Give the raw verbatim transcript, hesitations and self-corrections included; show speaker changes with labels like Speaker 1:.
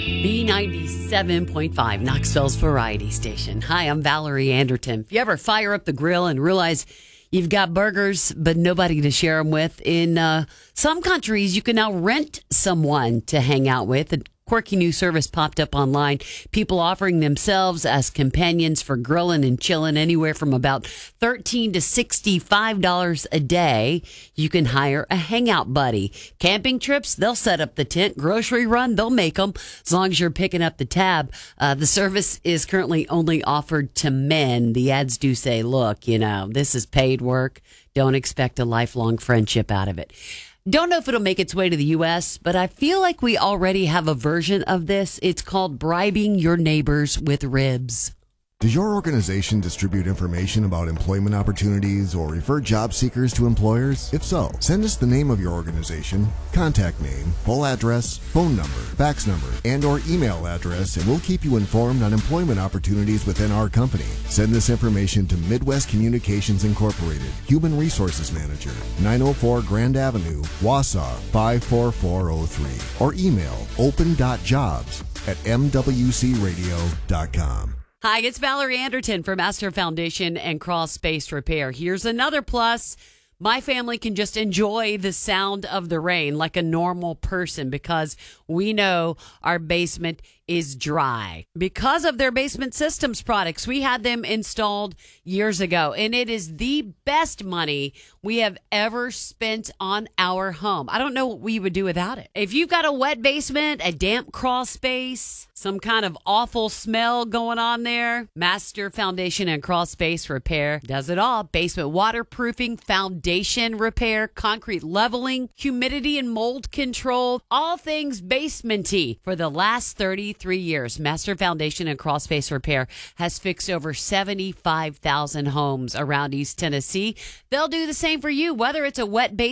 Speaker 1: B ninety-seven point five, Knoxville's Variety Station. Hi, I'm Valerie Anderton. If you ever fire up the grill and realize you've got burgers, but nobody to share them with, in uh, some countries, you can now rent someone to hang out with. A quirky new service popped up online. People offering themselves as companions for grilling and chilling, anywhere from about thirteen to sixty-five dollars a day. You can hire a hangout buddy. Camping trips, they'll set up the tent. Grocery run, they'll make them, as long as you're picking up the tab. Uh, the service is currently only offered to men. The ads do say, look, you know, this is paid work. Don't expect a lifelong friendship out of it. Don't know if it'll make its way to the U S, but I feel like we already have a version of this. It's called bribing your neighbors with ribs.
Speaker 2: Does your organization distribute information about employment opportunities or refer job seekers to employers? If so, send us the name of your organization, contact name, full address, phone number, fax number, and or email address, and we'll keep you informed on employment opportunities within our company. Send this information to Midwest Communications Incorporated, Human Resources Manager, nine oh four Grand Avenue, Wausau five four four oh three, or email open dot jobs at m w c radio dot com.
Speaker 1: Hi, it's Valerie Anderton for Master Foundation and Crawl Space Repair. Here's another plus. My family can just enjoy the sound of the rain like a normal person because we know our basement is dry. Because of their Basement Systems products, we had them installed years ago, and it is the best money we have ever spent on our home. I don't know what we would do without it. If you've got a wet basement, a damp crawl space, some kind of awful smell going on there, Master Foundation and Crawl Space Repair does it all. Basement waterproofing, foundation repair, concrete leveling, humidity and mold control, all things basementy. For the last thirty-three years, Master Foundation and Crawl Space Repair has fixed over seventy-five thousand homes around East Tennessee. They'll do the same for you, whether it's a wet basement